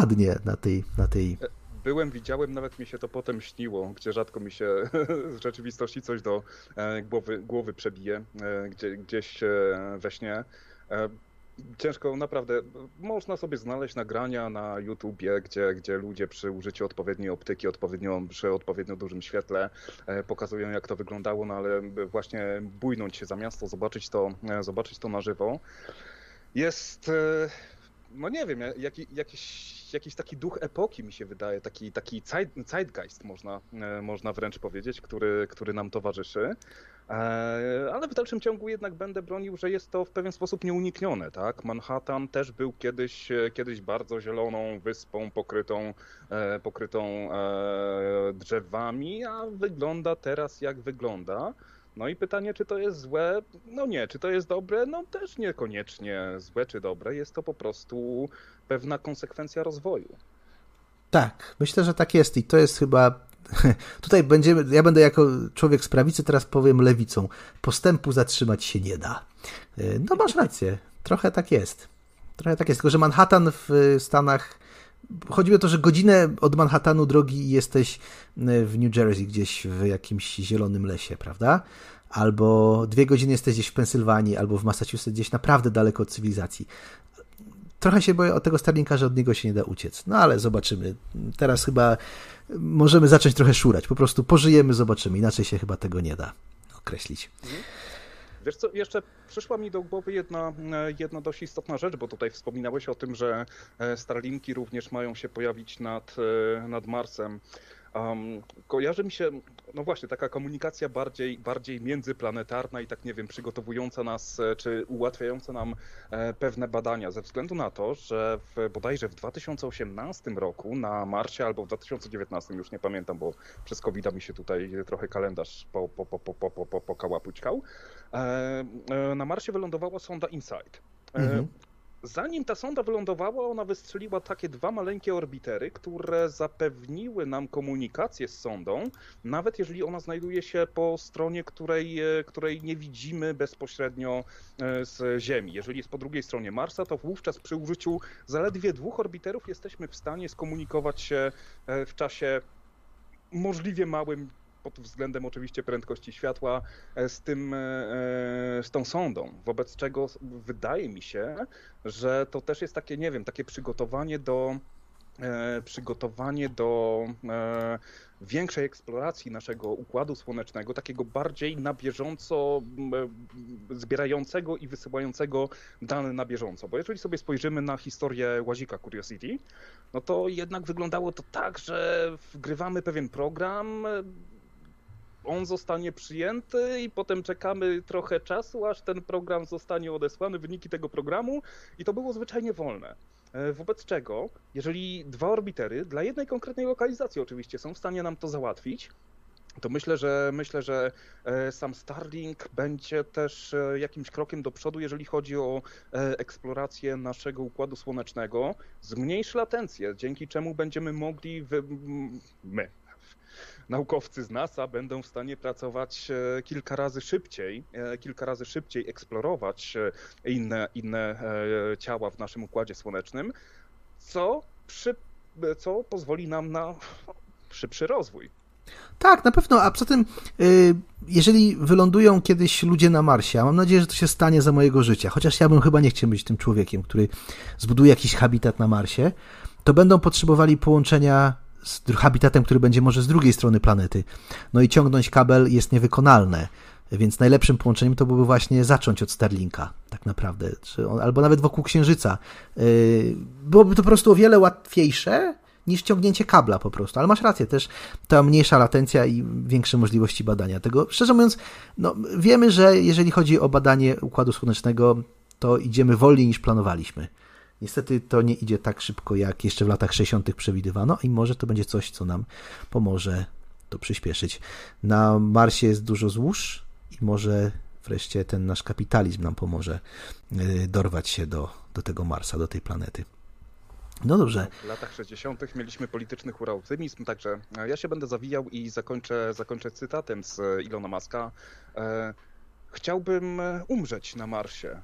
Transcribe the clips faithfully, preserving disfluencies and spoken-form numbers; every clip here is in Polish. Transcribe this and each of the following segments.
ładnie na tej... Na tej... Byłem, widziałem, nawet mi się to potem śniło, gdzie rzadko mi się z rzeczywistości coś do głowy, głowy przebije, gdzie, gdzieś we śnie. Ciężko, naprawdę, można sobie znaleźć nagrania na YouTubie, gdzie, gdzie ludzie przy użyciu odpowiedniej optyki, odpowiednio, przy odpowiednio dużym świetle pokazują, jak to wyglądało, no ale właśnie bujnąć się za miasto, zobaczyć to, zobaczyć to na żywo. Jest, no nie wiem, jaki, jakiś, jakiś taki duch epoki mi się wydaje, taki, taki zeitgeist można, można wręcz powiedzieć, który, który nam towarzyszy. Ale w dalszym ciągu jednak będę bronił, że jest to w pewien sposób nieuniknione, tak? Manhattan też był kiedyś, kiedyś bardzo zieloną wyspą pokrytą, pokrytą drzewami, a wygląda teraz jak wygląda. No i pytanie, czy to jest złe? No nie. Czy to jest dobre? No też niekoniecznie złe czy dobre. Jest to po prostu pewna konsekwencja rozwoju. Tak, myślę, że tak jest i to jest chyba... Tutaj będziemy, ja będę jako człowiek z prawicy, teraz powiem lewicą. Postępu zatrzymać się nie da. No masz rację, trochę tak jest. Trochę tak jest, tylko że Manhattan w Stanach... Chodzi mi o to, że godzinę od Manhattanu drogi i jesteś w New Jersey, gdzieś w jakimś zielonym lesie, prawda? Albo dwie godziny jesteś gdzieś w Pensylwanii, albo w Massachusetts, gdzieś naprawdę daleko od cywilizacji. Trochę się boję o tego Starlinka, że od niego się nie da uciec. No ale zobaczymy. Teraz chyba możemy zacząć trochę szurać. Po prostu pożyjemy, zobaczymy. Inaczej się chyba tego nie da określić. Wiesz co, jeszcze przyszła mi do głowy jedna, jedna dość istotna rzecz, bo tutaj wspominałeś o tym, że Starlinki również mają się pojawić nad, nad Marsem. Um, kojarzy mi się, no właśnie, taka komunikacja bardziej, bardziej międzyplanetarna i tak, nie wiem, przygotowująca nas, czy ułatwiająca nam pewne badania, ze względu na to, że w, bodajże w dwa tysiące osiemnastym roku na Marsie, albo w dwa tysiące dziewiętnastym, już nie pamiętam, bo przez kowida mi się tutaj trochę kalendarz po, po, po, po, po, po, po, pokałapućkał, na Marsie wylądowała sonda InSight. Mhm. Zanim ta sonda wylądowała, ona wystrzeliła takie dwa maleńkie orbitery, które zapewniły nam komunikację z sondą, nawet jeżeli ona znajduje się po stronie, której, której nie widzimy bezpośrednio z Ziemi. Jeżeli jest po drugiej stronie Marsa, to wówczas przy użyciu zaledwie dwóch orbiterów jesteśmy w stanie skomunikować się w czasie możliwie małym, pod względem oczywiście prędkości światła, z tym, z tą sondą, wobec czego wydaje mi się, że to też jest takie, nie wiem, takie przygotowanie do, przygotowanie do większej eksploracji naszego Układu Słonecznego, takiego bardziej na bieżąco zbierającego i wysyłającego dane na bieżąco. Bo jeżeli sobie spojrzymy na historię łazika Curiosity, no to jednak wyglądało to tak, że wgrywamy pewien program, on zostanie przyjęty i potem czekamy trochę czasu, aż ten program zostanie odesłany, wyniki tego programu, i to było zwyczajnie wolne. Wobec czego, jeżeli dwa orbitery dla jednej konkretnej lokalizacji oczywiście są w stanie nam to załatwić, to myślę, że myślę, że sam Starlink będzie też jakimś krokiem do przodu, jeżeli chodzi o eksplorację naszego Układu Słonecznego. Zmniejszy latencję, dzięki czemu będziemy mogli, wy... my, naukowcy z NASA będą w stanie pracować kilka razy szybciej, kilka razy szybciej eksplorować inne, inne ciała w naszym Układzie Słonecznym, co, przy, co pozwoli nam na szybszy rozwój. Tak, na pewno, a poza tym, jeżeli wylądują kiedyś ludzie na Marsie, a mam nadzieję, że to się stanie za mojego życia, chociaż ja bym chyba nie chciał być tym człowiekiem, który zbuduje jakiś habitat na Marsie, to będą potrzebowali połączenia z habitatem, który będzie może z drugiej strony planety. No i ciągnąć kabel jest niewykonalne, więc najlepszym połączeniem to byłoby właśnie zacząć od Starlinka, tak naprawdę, czy on, albo nawet wokół Księżyca. Yy, byłoby to po prostu o wiele łatwiejsze niż ciągnięcie kabla po prostu, ale masz rację, też ta mniejsza latencja i większe możliwości badania tego. Szczerze mówiąc, no, wiemy, że jeżeli chodzi o badanie Układu Słonecznego, to idziemy wolniej niż planowaliśmy. Niestety to nie idzie tak szybko, jak jeszcze w latach sześćdziesiątych przewidywano i może to będzie coś, co nam pomoże to przyspieszyć. Na Marsie jest dużo złóż i może wreszcie ten nasz kapitalizm nam pomoże dorwać się do, do tego Marsa, do tej planety. No dobrze. W latach sześćdziesiątych mieliśmy polityczny huraoptymizm, także ja się będę zawijał i zakończę, zakończę cytatem z Ilona Muska. Chciałbym umrzeć na Marsie.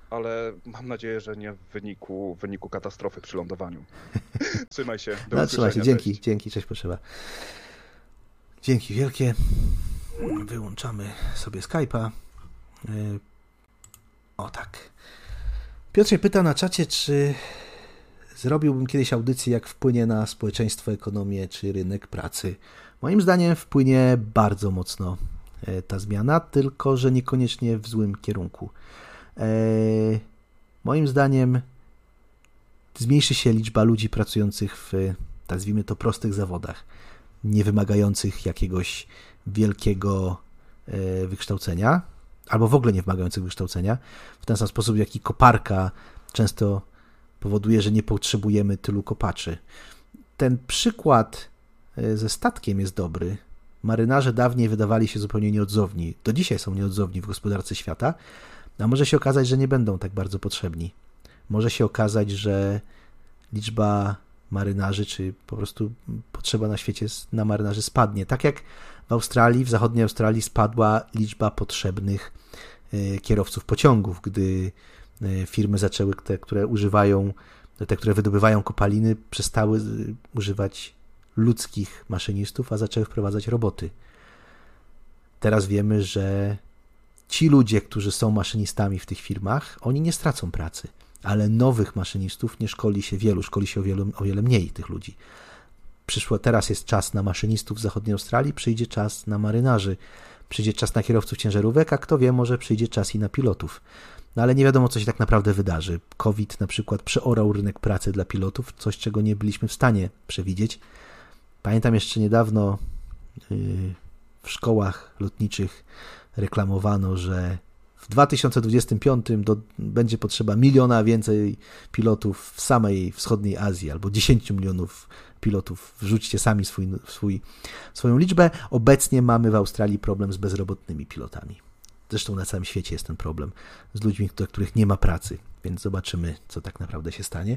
ale mam nadzieję, że nie w wyniku, w wyniku katastrofy przy lądowaniu. Trzymaj się. Do no, trzymaj się. Dzięki, cześć. dzięki, cześć potrzeba. Dzięki wielkie. Wyłączamy sobie Skype'a. O tak. Piotrze pyta na czacie, czy zrobiłbym kiedyś audycję, jak wpłynie na społeczeństwo, ekonomię czy rynek pracy. Moim zdaniem wpłynie bardzo mocno ta zmiana, tylko że niekoniecznie w złym kierunku. Moim zdaniem zmniejszy się liczba ludzi pracujących w, nazwijmy to, prostych zawodach, nie wymagających jakiegoś wielkiego wykształcenia, albo w ogóle nie wymagających wykształcenia, w ten sam sposób, jak i koparka często powoduje, że nie potrzebujemy tylu kopaczy. Ten przykład ze statkiem jest dobry. Marynarze dawniej wydawali się zupełnie nieodzowni. Do dzisiaj są nieodzowni w gospodarce świata, a może się okazać, że nie będą tak bardzo potrzebni. Może się okazać, że liczba marynarzy, czy po prostu potrzeba na świecie na marynarzy spadnie. Tak jak w Australii, w zachodniej Australii spadła liczba potrzebnych kierowców pociągów, gdy firmy zaczęły, te, które używają, te, które wydobywają kopaliny, przestały używać ludzkich maszynistów, a zaczęły wprowadzać roboty. Teraz wiemy, że ci ludzie, którzy są maszynistami w tych firmach, oni nie stracą pracy, ale nowych maszynistów nie szkoli się wielu, szkoli się o wiele, o wiele mniej tych ludzi. Przyszło, teraz jest czas na maszynistów w zachodniej Australii, przyjdzie czas na marynarzy, przyjdzie czas na kierowców ciężarówek, a kto wie, może przyjdzie czas i na pilotów. No ale nie wiadomo, co się tak naprawdę wydarzy. COVID na przykład przeorał rynek pracy dla pilotów, coś, czego nie byliśmy w stanie przewidzieć. Pamiętam jeszcze niedawno w szkołach lotniczych reklamowano, że w dwa tysiące dwudziestym piątym do, będzie potrzeba miliona więcej pilotów w samej wschodniej Azji, albo dziesięciu milionów pilotów. Wrzućcie sami swój, swój, swoją liczbę. Obecnie mamy w Australii problem z bezrobotnymi pilotami. Zresztą na całym świecie jest ten problem z ludźmi, do których nie ma pracy, więc zobaczymy, co tak naprawdę się stanie.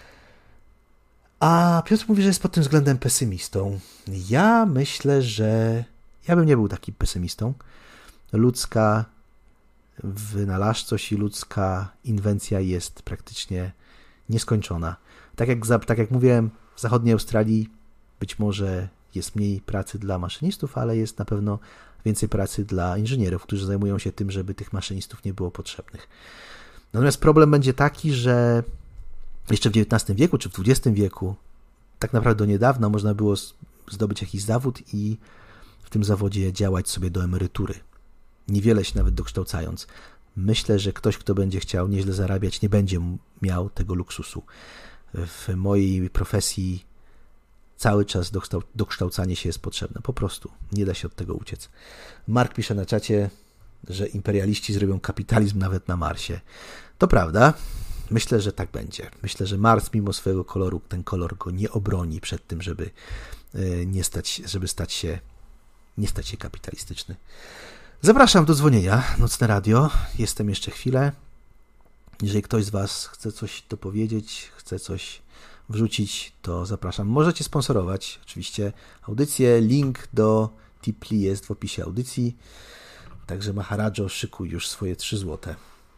A Piotr mówi, że jest pod tym względem pesymistą. Ja myślę, że ja bym nie był takim pesymistą. Ludzka wynalazczość i ludzka inwencja jest praktycznie nieskończona. Tak jak, tak jak mówiłem, w zachodniej Australii być może jest mniej pracy dla maszynistów, ale jest na pewno więcej pracy dla inżynierów, którzy zajmują się tym, żeby tych maszynistów nie było potrzebnych. Natomiast problem będzie taki, że jeszcze w dziewiętnastym wieku czy w dwudziestym wieku, tak naprawdę do niedawna, można było zdobyć jakiś zawód i w tym zawodzie działać sobie do emerytury. Niewiele się nawet dokształcając. Myślę, że ktoś, kto będzie chciał nieźle zarabiać, nie będzie miał tego luksusu. W mojej profesji cały czas dokształcanie się jest potrzebne. Po prostu. Nie da się od tego uciec. Mark pisze na czacie, że imperialiści zrobią kapitalizm nawet na Marsie. To prawda. Myślę, że tak będzie. Myślę, że Mars mimo swojego koloru, ten kolor go nie obroni przed tym, żeby nie stać, żeby stać się, nie stać się kapitalistyczny. Zapraszam do dzwonienia. Nocne Radio. Jestem jeszcze chwilę. Jeżeli ktoś z Was chce coś dopowiedzieć, chce coś wrzucić, to zapraszam. Możecie sponsorować oczywiście audycję. Link do Tipli jest w opisie audycji. Także Maharadżo, szykuj już swoje trzy złote.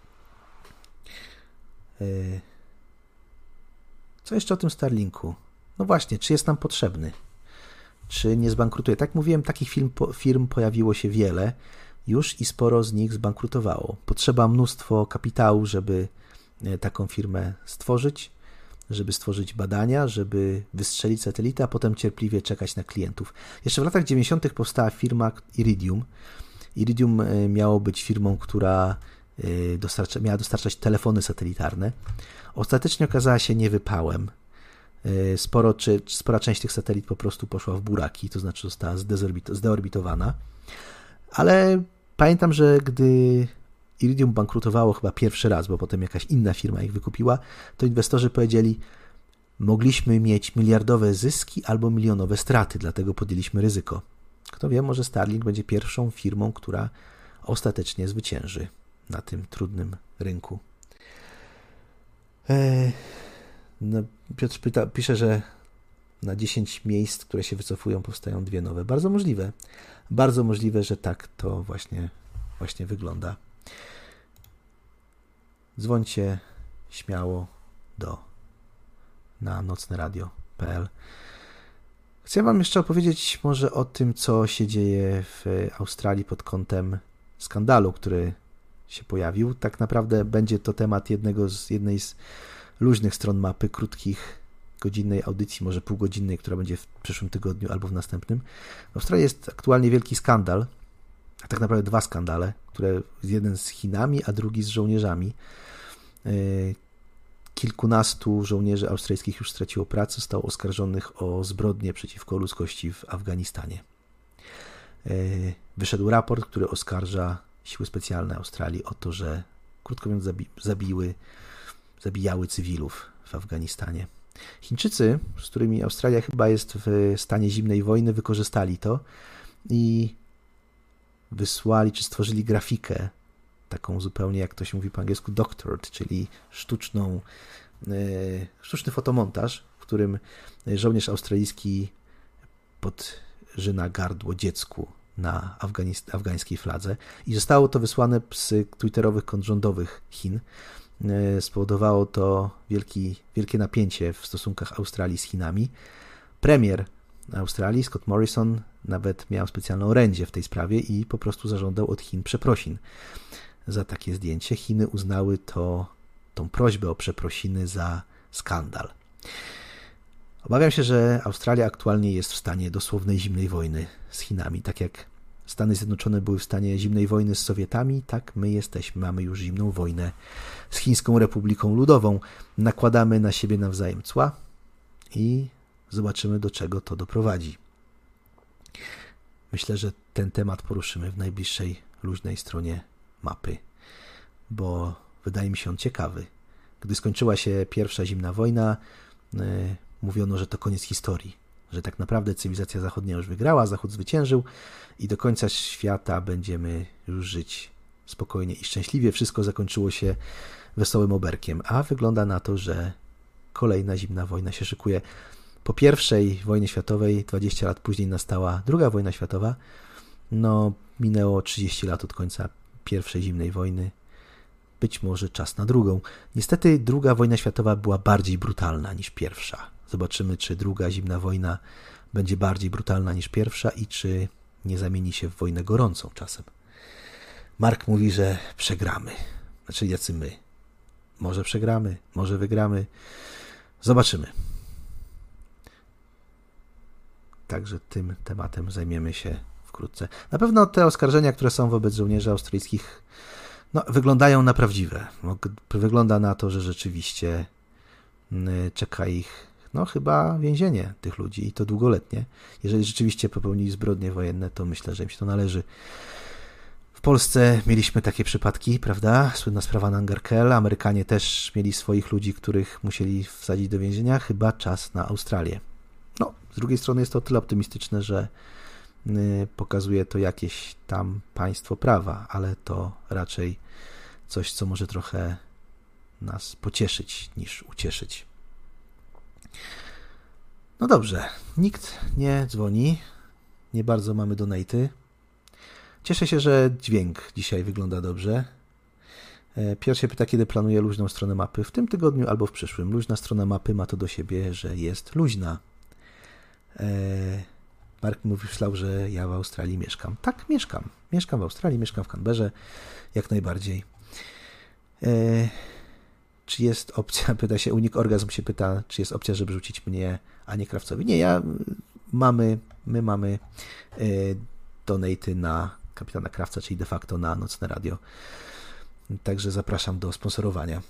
Co jeszcze o tym Starlinku? No właśnie, czy jest nam potrzebny? Czy nie zbankrutuje? Tak mówiłem, takich firm, firm pojawiło się wiele już i sporo z nich zbankrutowało. Potrzeba mnóstwo kapitału, żeby taką firmę stworzyć, żeby stworzyć badania, żeby wystrzelić satelitę, a potem cierpliwie czekać na klientów. Jeszcze w latach dziewięćdziesiątych powstała firma Iridium. Iridium miało być firmą, która dostarcza, miała dostarczać telefony satelitarne. Ostatecznie okazała się niewypałem. Sporo, czy, spora część tych satelit po prostu poszła w buraki, to znaczy została zdeorbitowana. Ale pamiętam, że gdy Iridium bankrutowało chyba pierwszy raz, bo potem jakaś inna firma ich wykupiła, to inwestorzy powiedzieli, mogliśmy mieć miliardowe zyski albo milionowe straty, dlatego podjęliśmy ryzyko. Kto wie, może Starlink będzie pierwszą firmą, która ostatecznie zwycięży na tym trudnym rynku. Eee, no, Piotr pyta, pisze, że na dziesięć miejsc, które się wycofują, powstają dwie nowe. Bardzo możliwe. Bardzo możliwe, że tak to właśnie, właśnie wygląda. dzwońcie śmiało do na nocneradio kropka p l. Chcę wam jeszcze opowiedzieć może o tym, co się dzieje w Australii pod kątem skandalu, który się pojawił. Tak naprawdę będzie to temat jednego z, jednej z luźnych stron mapy, krótkich, godzinnej audycji, może półgodzinnej, która będzie w przyszłym tygodniu albo w następnym. W Australii jest aktualnie wielki skandal, a tak naprawdę dwa skandale, które jeden z Chinami, a drugi z żołnierzami. Kilkunastu żołnierzy australijskich już straciło pracę, zostało oskarżonych o zbrodnie przeciwko ludzkości w Afganistanie. Wyszedł raport, który oskarża siły specjalne Australii o to, że krótko mówiąc zabi- zabiły, zabijały cywilów w Afganistanie. Chińczycy, z którymi Australia chyba jest w stanie zimnej wojny, wykorzystali to i wysłali, czy stworzyli grafikę, taką zupełnie, jak to się mówi po angielsku, doctored, czyli sztuczną, sztuczny fotomontaż, w którym żołnierz australijski podżyna gardło dziecku na afganist- afgańskiej fladze i zostało to wysłane z twitterowych kont rządowych Chin. Spowodowało to wielki, wielkie napięcie w stosunkach Australii z Chinami. Premier Australii, Scott Morrison, nawet miał specjalne orędzie w tej sprawie i po prostu zażądał od Chin przeprosin za takie zdjęcie. Chiny uznały to, tą prośbę o przeprosiny za skandal. Obawiam się, że Australia aktualnie jest w stanie dosłownej zimnej wojny z Chinami. Tak jak Stany Zjednoczone były w stanie zimnej wojny z Sowietami, tak my jesteśmy, mamy już zimną wojnę z Chińską Republiką Ludową. Nakładamy na siebie nawzajem cła i zobaczymy, do czego to doprowadzi. Myślę, że ten temat poruszymy w najbliższej luźnej stronie mapy, bo wydaje mi się on ciekawy. Gdy skończyła się pierwsza zimna wojna, yy, mówiono, że to koniec historii, że tak naprawdę cywilizacja zachodnia już wygrała, Zachód zwyciężył i do końca świata będziemy już żyć spokojnie i szczęśliwie. Wszystko zakończyło się wesołym oberkiem, a wygląda na to, że kolejna zimna wojna się szykuje. Po pierwszej wojnie światowej, dwadzieścia lat później nastała druga wojna światowa. No, minęło trzydzieści lat od końca pierwszej zimnej wojny. Być może czas na drugą. Niestety druga wojna światowa była bardziej brutalna niż pierwsza. Zobaczymy, czy druga zimna wojna będzie bardziej brutalna niż pierwsza i czy nie zamieni się w wojnę gorącą czasem. Mark mówi, że przegramy. Znaczy, jacy my? Może przegramy, może wygramy. Zobaczymy. Także tym tematem zajmiemy się wkrótce. Na pewno te oskarżenia, które są wobec żołnierzy australijskich, no, wyglądają na prawdziwe. Wygląda na to, że rzeczywiście czeka ich no chyba więzienie tych ludzi i to długoletnie. Jeżeli rzeczywiście popełnili zbrodnie wojenne, to myślę, że im się to należy. W Polsce mieliśmy takie przypadki, prawda? Słynna sprawa Nangarkel. Amerykanie też mieli swoich ludzi, których musieli wsadzić do więzienia. Chyba czas na Australię. No, z drugiej strony jest to tyle optymistyczne, że pokazuje to jakieś tam państwo prawa, ale to raczej coś, co może trochę nas pocieszyć niż ucieszyć. No dobrze, nikt nie dzwoni, nie bardzo mamy donaty. Cieszę się, że dźwięk dzisiaj wygląda dobrze. Pierwsze pyta, kiedy planuję luźną stronę mapy. W tym tygodniu albo w przyszłym. Luźna strona mapy ma to do siebie, że jest luźna. Mark myślał, że ja w Australii mieszkam. Tak, mieszkam. Mieszkam w Australii, mieszkam w Canberrze. Jak najbardziej. Czy jest opcja, pyta się, Unik Orgazm się pyta, czy jest opcja, żeby rzucić mnie, a nie Krawcowi. Nie, ja mamy, my mamy donaty na kapitana Krawca, czyli de facto na Nocne Radio. Także zapraszam do sponsorowania.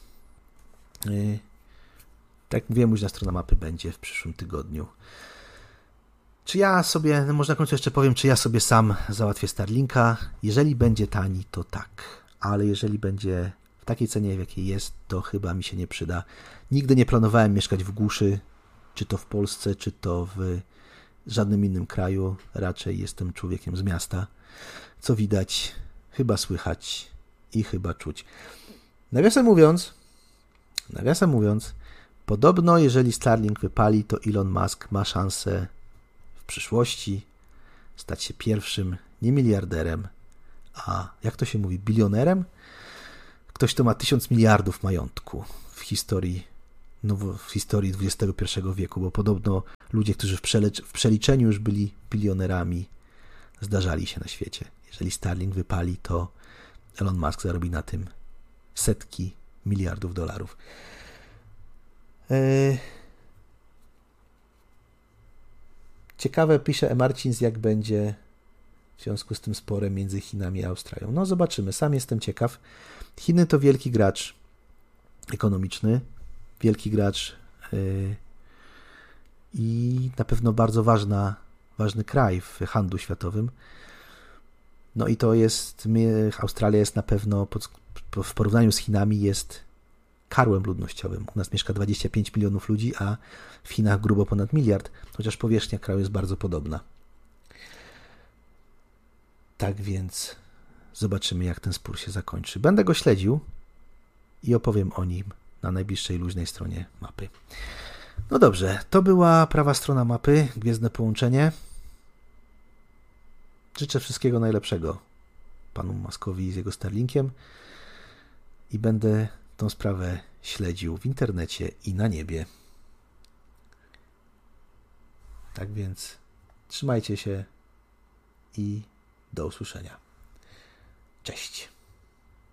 Tak jak mówiłem, luźna strona mapy będzie w przyszłym tygodniu. Czy ja sobie, no może na końcu jeszcze powiem, czy ja sobie sam załatwię Starlinka. Jeżeli będzie tani, to tak. Ale jeżeli będzie w takiej cenie, w jakiej jest, to chyba mi się nie przyda. Nigdy nie planowałem mieszkać w głuszy, czy to w Polsce, czy to w żadnym innym kraju. Raczej jestem człowiekiem z miasta. Co widać, chyba słychać i chyba czuć. Nawiasem mówiąc, nawiasem mówiąc, podobno jeżeli Starlink wypali, to Elon Musk ma szansę w przyszłości stać się pierwszym nie miliarderem, a jak to się mówi, bilionerem, ktoś, kto ma tysiąc miliardów majątku w historii, no w historii dwudziestego pierwszego wieku, bo podobno ludzie, którzy w, przelecz, w przeliczeniu już byli bilionerami, zdarzali się na świecie. Jeżeli Starlink wypali, to Elon Musk zarobi na tym setki miliardów dolarów. Ciekawe, pisze E. Marcins, jak będzie w związku z tym sporem między Chinami a Australią. No zobaczymy, sam jestem ciekaw. Chiny to wielki gracz ekonomiczny, wielki gracz yy, i na pewno bardzo ważna, ważny kraj w handlu światowym. No i to jest, my, Australia jest na pewno pod, w porównaniu z Chinami jest karłem ludnościowym. U nas mieszka dwadzieścia pięć milionów ludzi, a w Chinach grubo ponad miliard, chociaż powierzchnia kraju jest bardzo podobna. Tak więc zobaczymy, jak ten spór się zakończy. Będę go śledził i opowiem o nim na najbliższej luźnej stronie mapy. No dobrze, to była prawa strona mapy, Gwiezdne Połączenie. Życzę wszystkiego najlepszego panu Muskowi z jego Starlinkiem i będę tą sprawę śledził w internecie i na niebie. Tak więc trzymajcie się i do usłyszenia. Cześć.